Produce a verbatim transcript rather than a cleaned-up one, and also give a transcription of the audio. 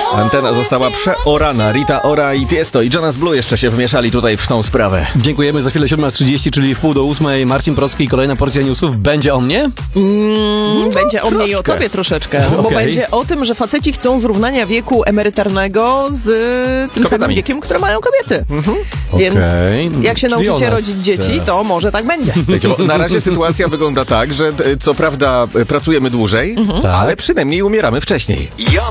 Antena została przeorana. Rita Ora i Tiesto i Jonas Blue jeszcze się wmieszali tutaj w tą sprawę. Dziękujemy. Za chwilę siódma trzydzieści, czyli w pół do ósmej. Marcin Procki i kolejna porcja newsów. Będzie o mnie? Mm, będzie o mnie i o troszkę. tobie troszeczkę, bo Okej. będzie o tym, że faceci chcą zrównania wieku emerytalnego z tym Kobietami. samym wiekiem, które mają kobiety. Więc Okej. jak się Czyli nauczycie o nas rodzić dzieci, chce. to może tak będzie. Wiecie, bo na razie sytuacja wygląda tak, że e, co prawda e, pracujemy dłużej, ale przynajmniej umieramy wcześniej.